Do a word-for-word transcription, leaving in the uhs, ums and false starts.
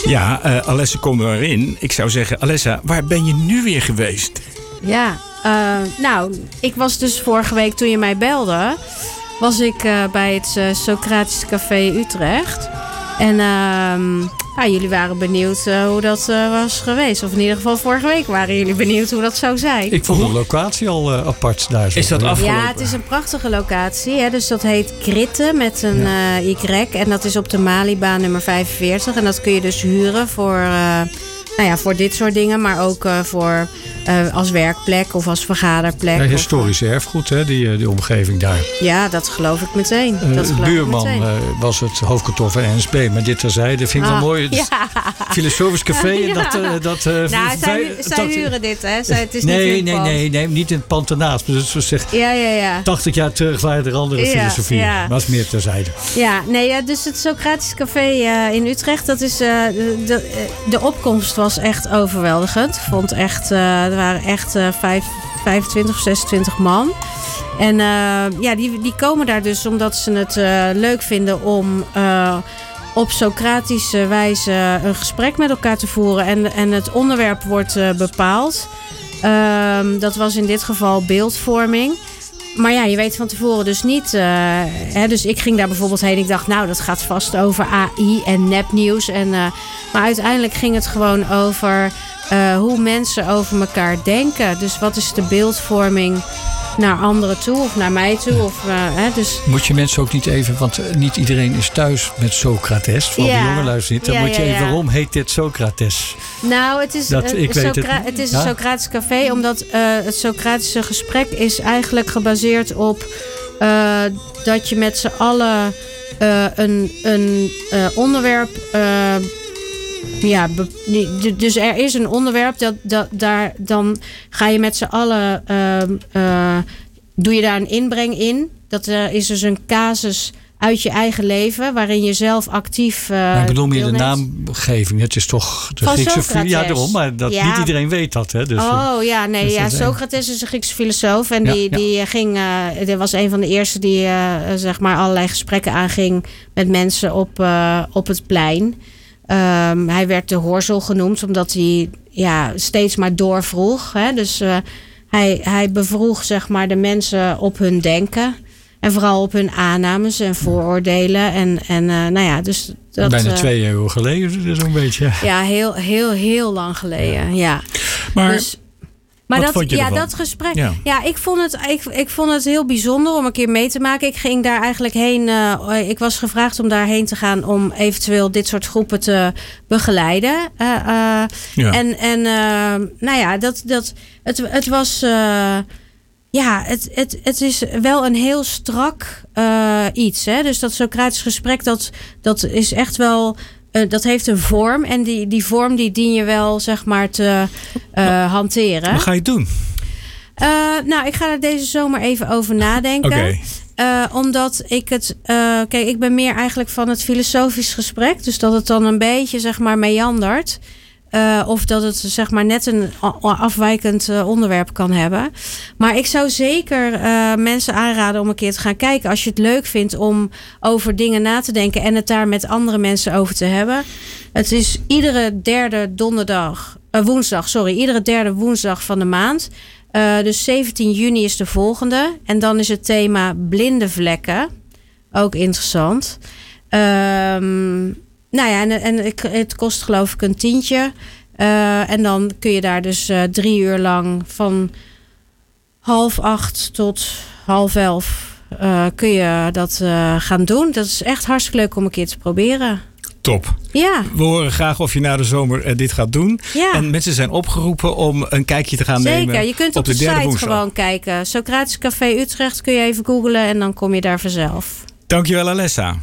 Ja, uh, Alessa komt erin. Ik zou zeggen, Alessa, waar ben je nu weer geweest? Ja, uh, nou, ik was dus vorige week toen je mij belde, was ik uh, bij het uh, Socratisch Café Utrecht. En uh, ja, jullie waren benieuwd uh, hoe dat uh, was geweest. Of in ieder geval vorige week waren jullie benieuwd hoe dat zou zijn. Ik vond de locatie al uh, apart daar. Zo. Is dat afgelopen? Ja, het is een prachtige locatie. Hè? Dus dat heet Kritten met een ja. uh, Y. En dat is op de Malibaan nummer vijfenveertig. En dat kun je dus huren voor, uh, nou ja, voor dit soort dingen. Maar ook uh, voor uh, als werkplek of als vergaderplek. Ja, historisch of, erfgoed, hè, die, die omgeving daar. Ja, dat geloof ik meteen. Uh, dat geloof buurman ik meteen. Uh, was het hoofdkantoor van N S B. Maar dit terzijde vind ik ah, wel mooi. Ja. Filosofisch café. En ja. dat, uh, dat, uh, nou, zij, zij, zij dat, huren dit, hè? Zij, het is nee, niet nee, nee, nee, niet in het pand ernaast. Dus we zeggen, ja, ja, ja. tachtig jaar terug waren er andere ja, filosofie. Ja. Maar dat is meer terzijde. Ja, nee, ja, dus het Socratisch Café uh, in Utrecht, dat is, uh, de, de, de opkomst was echt overweldigend. Ik vond echt, uh, er waren echt uh, vijf, vijfentwintig of zesentwintig man. En uh, ja, die, die komen daar dus omdat ze het uh, leuk vinden om uh, op Socratische wijze een gesprek met elkaar te voeren. En, en het onderwerp wordt uh, bepaald. Uh, dat was in dit geval beeldvorming. Maar ja, je weet van tevoren dus niet. Uh, hè, dus ik ging daar bijvoorbeeld heen. Ik dacht, nou, dat gaat vast over A I en nepnieuws. En, uh, maar uiteindelijk ging het gewoon over uh, hoe mensen over elkaar denken. Dus wat is de beeldvorming naar anderen toe of naar mij toe? Of, uh, hè, dus... Moet je mensen ook niet even, want niet iedereen is thuis met Socrates. Voor ja. de jonge luisteraars. Dan ja, moet je ja, even, ja. waarom heet dit Socrates? Nou, het is, dat, uh, ik weet Socra- het, het is ja? een Socratisch café, omdat uh, het Socratische gesprek is eigenlijk gebaseerd op uh, dat je met z'n allen uh, een, een uh, onderwerp. Uh, ja, be- dus er is een onderwerp dat, dat daar dan ga je met z'n allen uh, uh, doe je daar een inbreng in. Dat uh, is dus een casus uit je eigen leven, waarin je zelf actief... Uh, maar ik bedoel meer de naamgeving. Het is toch de van Griekse... Socrates. Ja, daarom. Maar dat, ja. niet iedereen weet dat. Hè? Dus, oh ja, nee. dus ja, Socrates is een Griekse filosoof. En ja, die, ja. die ging... Uh, dat was een van de eerste die uh, zeg maar allerlei gesprekken aanging met mensen op, uh, op het plein. Um, hij werd de Horzel genoemd, omdat hij ja, steeds maar doorvroeg. Hè? Dus uh, hij, hij bevroeg zeg maar de mensen op hun denken. En vooral op hun aannames en vooroordelen. En, en uh, nou ja, dus dat, bijna uh, twee eeuwen geleden, zo'n beetje. Ja, heel, heel, heel lang geleden. Ja. ja. Maar, dus, maar wat dat, ja, ervan? dat gesprek. Ja, ja ik, vond het, ik, ik vond het heel bijzonder om een keer mee te maken. Ik ging daar eigenlijk heen. Uh, ik was gevraagd om daarheen te gaan om eventueel dit soort groepen te begeleiden. Uh, uh, ja. En, en uh, nou ja, dat, dat, het, het was. Uh, Ja, het, het, het is wel een heel strak uh, iets. Hè? Dus dat Socratisch gesprek, dat, dat is echt wel... Uh, dat heeft een vorm. En die, die vorm die dien je wel, zeg maar, te uh, hanteren. Wat ga je doen? Uh, nou, ik ga er deze zomer even over nadenken. Okay. Uh, omdat ik het... Uh, kijk, ik ben meer eigenlijk van het filosofisch gesprek. Dus dat het dan een beetje, zeg maar, meandert. Uh, of dat het zeg maar net een afwijkend uh, onderwerp kan hebben. Maar ik zou zeker uh, mensen aanraden om een keer te gaan kijken. Als je het leuk vindt om over dingen na te denken. En het daar met andere mensen over te hebben. Het is iedere derde donderdag. Uh, woensdag, sorry. Iedere derde woensdag van de maand. Uh, dus zeventien juni is de volgende. En dan is het thema blinde vlekken. Ook interessant. Um, Nou ja, en, en het kost geloof ik een tientje. Uh, en dan kun je daar dus uh, drie uur lang van half acht tot half elf uh, kun je dat uh, gaan doen. Dat is echt hartstikke leuk om een keer te proberen. Top. Ja. We horen graag of je na de zomer uh, dit gaat doen. Ja. En mensen zijn opgeroepen om een kijkje te gaan Zeker. nemen. Zeker, je kunt op, op de, de derde site woensdag. gewoon kijken. Socratisch Café Utrecht kun je even googlen en dan kom je daar vanzelf. Dankjewel, Alessa.